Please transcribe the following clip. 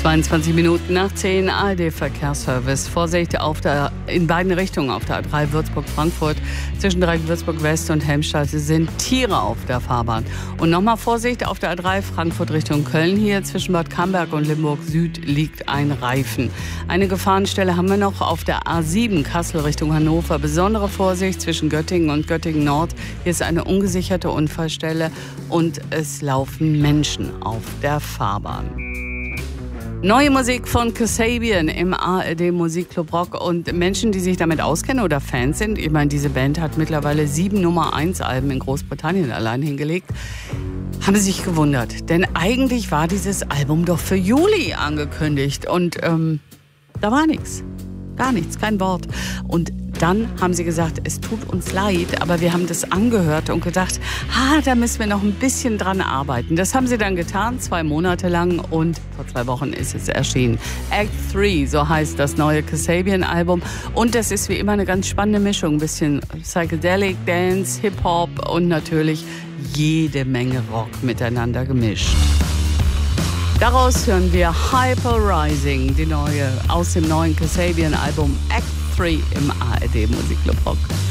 22 Minuten nach 10 ARD-Verkehrsservice. Vorsicht in beiden Richtungen auf der A3 Würzburg-Frankfurt. Zwischen direkt Würzburg-West und Helmstadt sind Tiere auf der Fahrbahn. Und nochmal Vorsicht auf der A3 Frankfurt Richtung Köln. Hier zwischen Bad Camberg und Limburg Süd liegt ein Reifen. Eine Gefahrenstelle haben wir noch auf der A7 Kassel Richtung Hannover. Besondere Vorsicht zwischen Göttingen und Göttingen Nord. Hier ist eine ungesicherte Unfallstelle und es laufen Menschen auf der Fahrbahn. Neue Musik von Kasabian im ARD Musikclub Rock und Menschen, die sich damit auskennen oder Fans sind. Ich meine, diese Band hat mittlerweile 7 Nummer-1-Alben in Großbritannien allein hingelegt. Haben sie sich gewundert, denn eigentlich war dieses Album doch für Juli angekündigt und da war nichts. Gar nichts, kein Wort. Und dann haben sie gesagt, es tut uns leid, aber wir haben das angehört und gedacht, da müssen wir noch ein bisschen dran arbeiten. Das haben sie dann getan, 2 Monate lang und vor 2 Wochen ist es erschienen. Act 3, so heißt das neue Kasabian-Album. Und das ist wie immer eine ganz spannende Mischung. Ein bisschen Psychedelic, Dance, Hip-Hop und natürlich jede Menge Rock miteinander gemischt. Daraus hören wir Hyper Rising, aus dem neuen Kasabian-Album Act 3 im ARD Musikclub Rock.